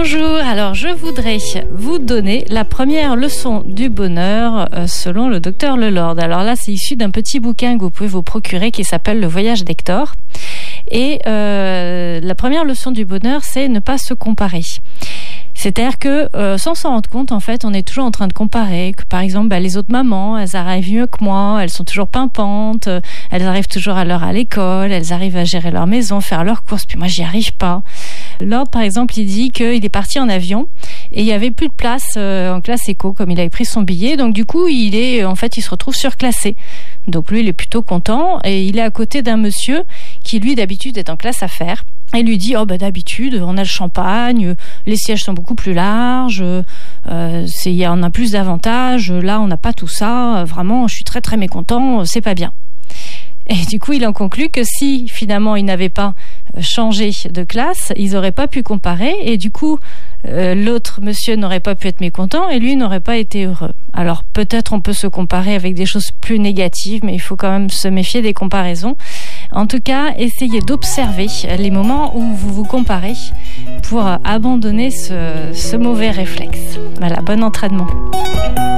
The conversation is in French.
Bonjour, alors je voudrais vous donner la première leçon du bonheur selon le docteur Lelord. Alors là, c'est issu d'un petit bouquin que vous pouvez vous procurer qui s'appelle Le Voyage d'Hector. Et la première leçon du bonheur, c'est ne pas se comparer. C'est-à-dire que sans s'en rendre compte, en fait, on est toujours en train de comparer. Que, par exemple, les autres mamans, elles arrivent mieux que moi, elles sont toujours pimpantes, elles arrivent toujours à l'heure à l'école, elles arrivent à gérer leur maison, faire leurs courses, puis moi, j'y arrive pas. Lord, par exemple, il dit qu'il est parti en avion et il y avait plus de place en classe éco, comme il avait pris son billet. Donc, du coup, il se retrouve surclassé. Donc, lui, il est plutôt content et il est à côté d'un monsieur qui, lui, d'habitude, est en classe affaires. Et lui dit, d'habitude, on a le champagne, les sièges sont beaucoup plus larges, on a plus d'avantages, là, on n'a pas tout ça, vraiment, je suis très, très mécontent, c'est pas bien. Et du coup, il en conclut que si, finalement, il n'avait pas changé de classe, ils n'auraient pas pu comparer, et du coup, l'autre monsieur n'aurait pas pu être mécontent, et lui n'aurait pas été heureux. Alors, peut-être on peut se comparer avec des choses plus négatives, mais il faut quand même se méfier des comparaisons. En tout cas, essayez d'observer les moments où vous vous comparez pour abandonner ce mauvais réflexe. Voilà, bon entraînement.